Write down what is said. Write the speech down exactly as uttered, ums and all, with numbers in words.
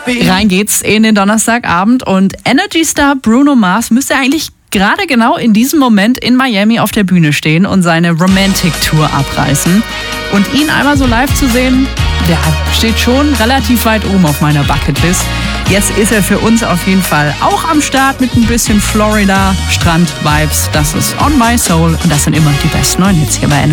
Rein geht's in den Donnerstagabend und Energy-Star Bruno Mars müsste eigentlich gerade genau in diesem Moment in Miami auf der Bühne stehen und seine Romantic-Tour abreißen. Und ihn einmal so live zu sehen, der steht schon relativ weit oben auf meiner Bucketlist. Jetzt ist er für uns auf jeden Fall auch am Start mit ein bisschen Florida-Strand-Vibes. Das ist On My Soul und das sind immer die besten neuen Hits hier bei Energy.